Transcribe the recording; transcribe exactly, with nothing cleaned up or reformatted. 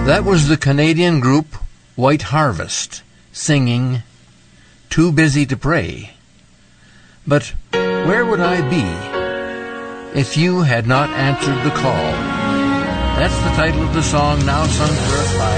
That was the Canadian group White Harvest singing Too Busy to Pray. But where would I be if you had not answered the call? That's the title of the song now sung for us by